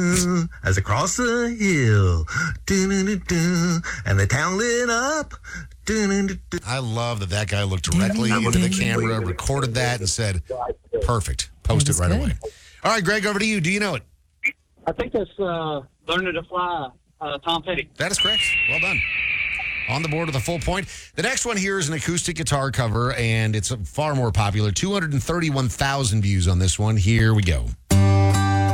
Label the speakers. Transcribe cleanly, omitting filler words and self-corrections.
Speaker 1: As across the hill, and the town lit up.
Speaker 2: I love that guy looked directly into the camera, recorded that, and said, perfect. Post it right
Speaker 3: good.
Speaker 2: away. All right, Greg, over to you. Do you know it?
Speaker 4: I think that's Learning to Fly, Tom Petty.
Speaker 2: That is correct. Well done. On the board with a full point. The next one here is an acoustic guitar cover, and it's far more popular. 231,000 views on this one. Here we go.